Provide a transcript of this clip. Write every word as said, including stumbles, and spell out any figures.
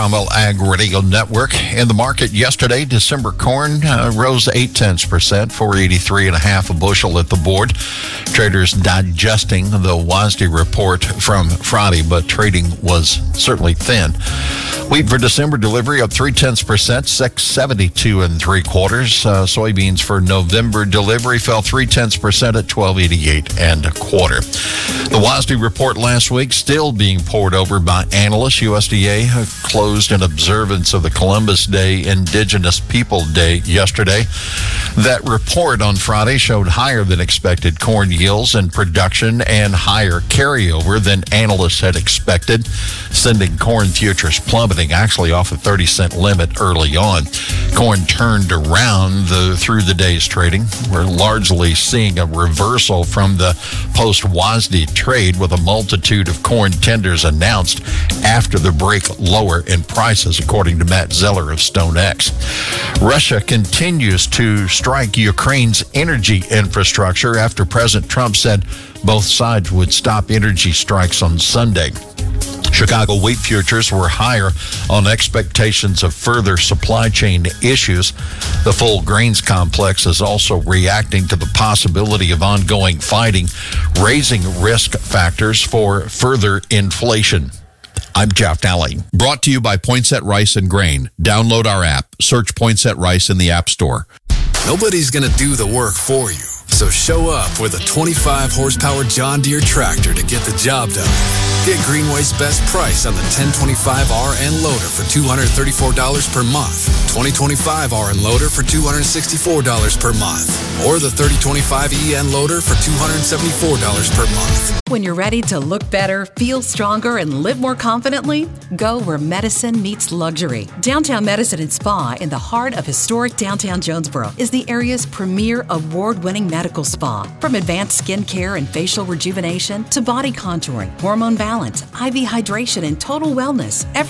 Commonwealth Ag Radio Network. In the market yesterday, December corn uh, rose eight tenths percent, four eighty-three and a half a bushel at the board. Traders digesting the W A S D report from Friday, but trading was certainly thin. Wheat for December delivery up three tenths percent, six seventy-two and three quarters. Uh, soybeans for November delivery fell three tenths percent at twelve eighty-eight and a quarter. The W A S D report last week still being poured over by analysts. U S D A closed in observance of the Columbus Day Indigenous People Day yesterday. That report on Friday showed higher than expected corn yields and production and higher carryover than analysts had expected, sending corn futures plummeting, actually off a thirty cent limit early on. Corn turned around the, through the day's trading. We're largely seeing a reversal from the post-W A S D trade, with a multitude of corn tenders announced after the break lower in prices, according to Matt Zeller of StoneX. Russia continues to strike Ukraine's energy infrastructure after President Trump said both sides would stop energy strikes on Sunday. Chicago wheat futures were higher on expectations of further supply chain issues. The full grains complex is also reacting to the possibility of ongoing fighting, raising risk factors for further inflation. I'm Jeff Daly. Brought to you by Poinsett Rice and Grain. Download our app. Search Poinsett Rice in the App Store. Nobody's going to do the work for you. So show up with a twenty-five horsepower John Deere tractor to get the job done. Get Greenway's best price on the ten twenty-five R N loader for two hundred thirty-four dollars per month, twenty twenty-five R N loader for two hundred sixty-four dollars per month, or the thirty twenty-five E N loader for two hundred seventy-four dollars per month. When you're ready to look better, feel stronger, and live more confidently, go where medicine meets luxury. Downtown Medicine and Spa in the heart of historic downtown Jonesboro is the area's premier award-winning medical spa. From advanced skin care and facial rejuvenation to body contouring, hormone balance, I V hydration, and total wellness,